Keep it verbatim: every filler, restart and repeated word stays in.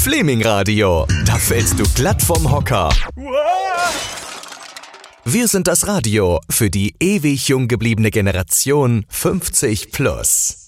Fleming Radio. Da fällst du glatt vom Hocker. Wir sind das Radio für die ewig jung gebliebene Generation fünfzig plus.